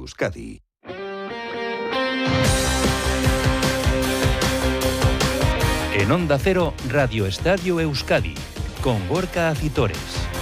Euskadi. En Onda Cero, Radio Estadio Euskadi, con Gorka Acitores.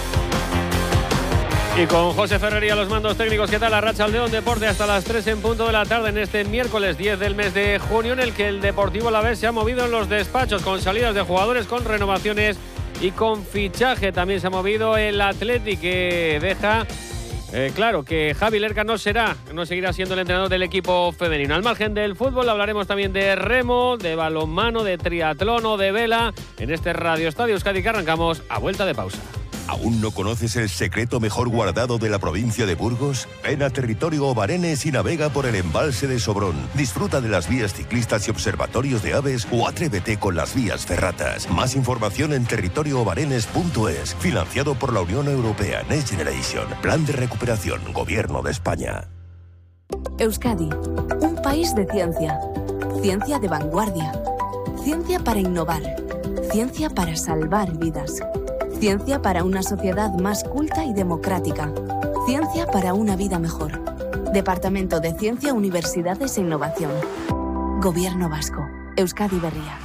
Y con José Ferrería a los mandos técnicos. ¿Qué tal? Arratsaldeon Deporte hasta las 3 en punto de la tarde en este miércoles 10 del mes de junio, en el que el Deportivo Alavés se ha movido en los despachos con salidas de jugadores, con renovaciones y con fichaje. También se ha movido el Athletic, que deja claro que Javi Lerca no seguirá siendo el entrenador del equipo femenino. Al margen del fútbol hablaremos también de remo, de balonmano, de triatlón o de vela en este Radio Estadio Euskadi que arrancamos a vuelta de pausa. ¿Aún no conoces el secreto mejor guardado de la provincia de Burgos? Ven a Territorio Obarenes y navega por el embalse de Sobrón. Disfruta de las vías ciclistas y observatorios de aves o atrévete con las vías ferratas. Más información en territorioobarenes.es. Financiado por la Unión Europea Next Generation. Plan de recuperación. Gobierno de España. Euskadi, un país de ciencia. Ciencia de vanguardia. Ciencia para innovar. Ciencia para salvar vidas. Ciencia para una sociedad más culta y democrática. Ciencia para una vida mejor. Departamento de Ciencia, Universidades e Innovación. Gobierno Vasco. Euskadi Berria.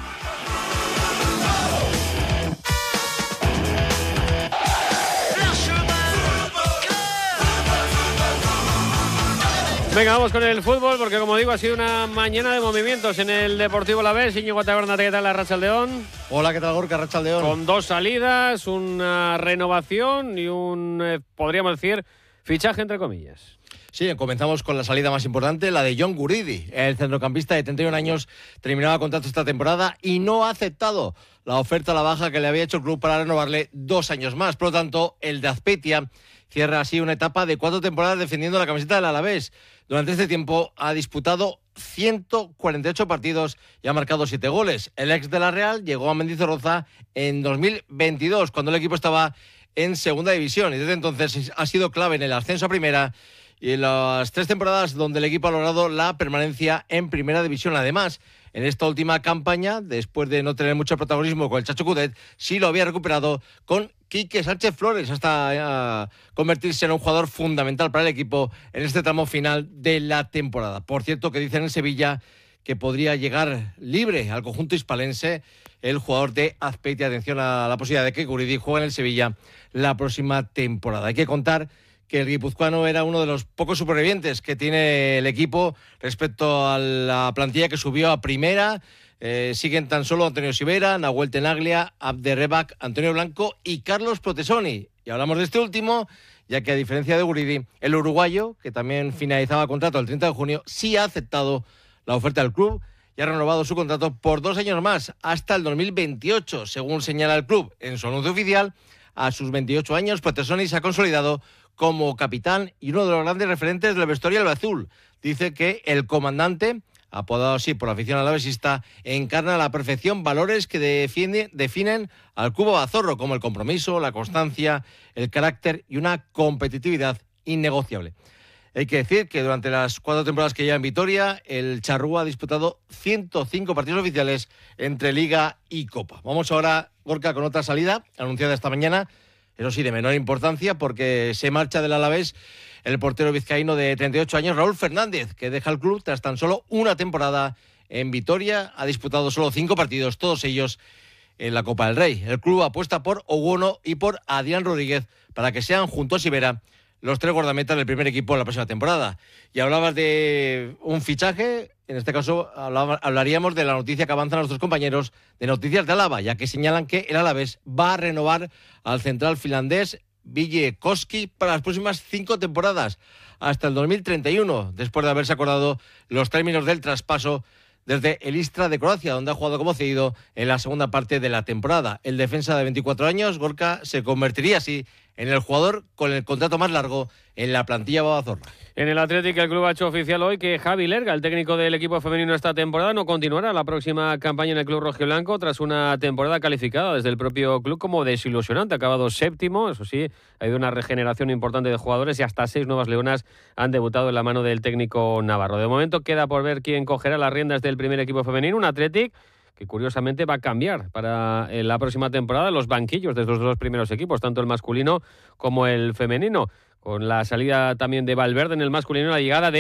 Venga, vamos con el fútbol, porque como digo, ha sido una mañana de movimientos en el Deportivo Alavés. Íñigo Taberna, ¿qué tal? Arratsaldeon. Hola, ¿qué tal, Gorka? Arratsaldeon. Con 2 salidas, una renovación y un, podríamos decir, fichaje entre comillas. Sí, comenzamos con la salida más importante, la de Jon Guridi. El centrocampista de 31 años terminaba contrato esta temporada y no ha aceptado la oferta a la baja que le había hecho el club para renovarle 2 años más. Por lo tanto, el de Azpeitia cierra así una etapa de 4 temporadas defendiendo la camiseta del Alavés. Durante este tiempo ha disputado 148 partidos y ha marcado 7 goles. El ex de la Real llegó a Mendizorroza en 2022, cuando el equipo estaba en segunda división, y desde entonces ha sido clave en el ascenso a primera y en las 3 temporadas donde el equipo ha logrado la permanencia en primera división. Además, en esta última campaña, después de no tener mucho protagonismo con el Chacho Coudet, sí lo había recuperado con Quique Sánchez Flores, hasta convertirse en un jugador fundamental para el equipo en este tramo final de la temporada. Por cierto, que dicen en Sevilla que podría llegar libre al conjunto hispalense el jugador de Azpeitia. Atención a la posibilidad de que Guridi juegue en el Sevilla la próxima temporada. Hay que contar que el guipuzcoano era uno de los pocos supervivientes que tiene el equipo respecto a la plantilla que subió a primera. Siguen tan solo Antonio Sivera, Nahuel Tenaglia, Abderrebak, Antonio Blanco y Carlos Protesoni. Y hablamos de este último, ya que a diferencia de Guridi, el uruguayo, que también finalizaba contrato el 30 de junio, sí ha aceptado la oferta del club y ha renovado su contrato por 2 años más, hasta el 2028, según señala el club en su anuncio oficial. A sus 28 años, Protesoni se ha consolidado como capitán y uno de los grandes referentes del vestuario albiazul. Dice que el comandante, apodado así por la afición alavesista, encarna a la perfección valores que definen al Cubo Bazorro, como el compromiso, la constancia, el carácter y una competitividad innegociable. Hay que decir que durante las 4 temporadas que lleva en Vitoria, el charrúa ha disputado 105 partidos oficiales entre Liga y Copa. Vamos ahora, Gorka, con otra salida anunciada esta mañana, eso sí, de menor importancia, porque se marcha del Alavés el portero vizcaíno de 38 años, Raúl Fernández, que deja el club tras tan solo una temporada en Vitoria. Ha disputado solo 5 partidos, todos ellos en la Copa del Rey. El club apuesta por Oguono y por Adrián Rodríguez para que sean, junto a Sivera, los 3 guardametas del primer equipo en la próxima temporada. Y hablabas de un fichaje, en este caso hablaríamos de la noticia que avanzan nuestros compañeros de Noticias de Álava, ya que señalan que el Alavés va a renovar al central finlandés Ville Koski para las próximas 5 temporadas, hasta el 2031, después de haberse acordado los términos del traspaso desde el Istra de Croacia, donde ha jugado como cedido en la segunda parte de la temporada. El defensa de 24 años, Gorka, se convertiría así en el jugador con el contrato más largo en la plantilla babazorra. En el Atlético, el club ha hecho oficial hoy que Javi Lerga, el técnico del equipo femenino esta temporada, no continuará la próxima campaña en el club rojiblanco tras una temporada calificada desde el propio club como desilusionante. Ha acabado 7º, eso sí, ha habido una regeneración importante de jugadores y hasta 6 nuevas leonas han debutado en la mano del técnico navarro. De momento queda por ver quién cogerá las riendas del primer equipo femenino, un Atlético que curiosamente va a cambiar para la próxima temporada los banquillos de estos 2 primeros equipos, tanto el masculino como el femenino, con la salida también de Valverde en el masculino, la llegada de